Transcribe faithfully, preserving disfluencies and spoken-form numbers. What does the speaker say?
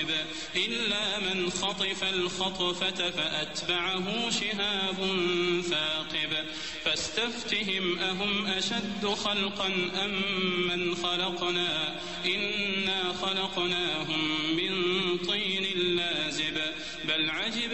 إلا من خطف الخطفة فأتبعه شهاب ثاقب فاستفتهم أهم أشد خلقا أم من خلقنا إنا خلقناهم من طين لازب بل عجب